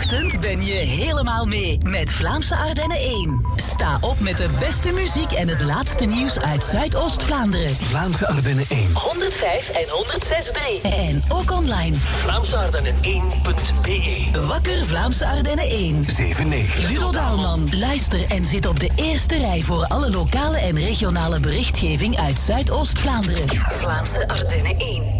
ochtend ben je helemaal mee met Vlaamse Ardennen 1. Sta op met de beste muziek en het laatste nieuws uit Zuidoost-Vlaanderen. Vlaamse Ardennen 1. 105 en 106.3. En ook online. VlaamseArdennen1.be. Wakker Vlaamse Ardennen 1. 7-9. Ludo Daalman. Luister en zit op de eerste rij voor alle lokale en regionale berichtgeving uit Zuidoost-Vlaanderen. Vlaamse Ardennen 1.